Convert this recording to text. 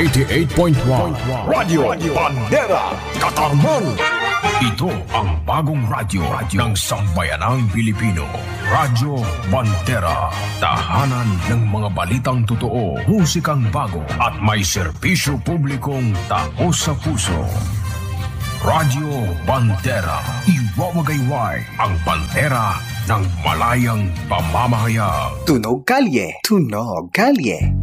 88.1 Radio Bandera Katarman. Ito ang bagong radyo ng sambayanang Pilipino. Radyo Bandera. Tahanan ng mga balitang totoo, musikang bago at may serbisyo publikong taos sa puso. Radyo Bandera. Iwawagayway ang bandera ng malayang pamamahayag. Tunog kalye, tunog kalye.